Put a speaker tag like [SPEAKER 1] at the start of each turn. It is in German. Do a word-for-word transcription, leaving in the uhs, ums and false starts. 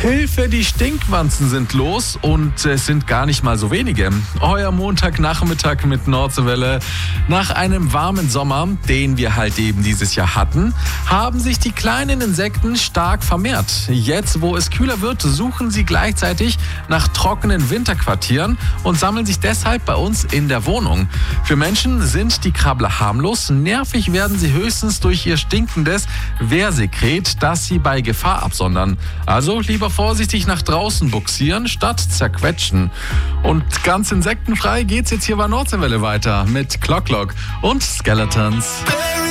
[SPEAKER 1] Hilfe, die Stinkwanzen sind los und es sind gar nicht mal so wenige. Euer Montagnachmittag mit Nordseewelle. Nach einem warmen Sommer, den wir halt eben dieses Jahr hatten, haben sich die kleinen Insekten stark vermehrt. Jetzt, wo es kühler wird, suchen sie gleichzeitig nach trockenen Winterquartieren und sammeln sich deshalb bei uns in der Wohnung. Für Menschen sind die Krabbler harmlos. Nervig werden sie höchstens durch ihr stinkendes Wehrsekret, das sie bei Gefahr absondern. Also lieber vorsichtig nach draußen buxieren, statt zerquetschen. Und ganz insektenfrei geht's jetzt hier bei Nordseewelle weiter mit Clock Clock und Skeletons.